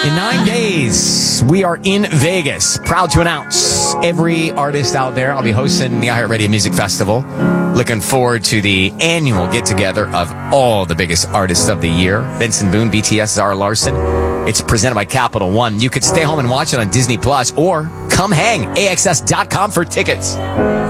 In 9 days, we are in Vegas. Proud to announce every artist out there. I'll be hosting the iHeartRadio Music Festival. Looking forward to the annual get-together of all the biggest artists of the year. Benson Boone, BTS, Zara Larson. It's presented by Capital One. You could stay home and watch it on Disney Plus or come hang, AXS.com for tickets.